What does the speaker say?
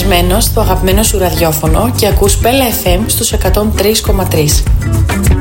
συντονισμένος στο αγαπημένο σου ραδιόφωνο και ακούς Πέλα FM στους 103,3.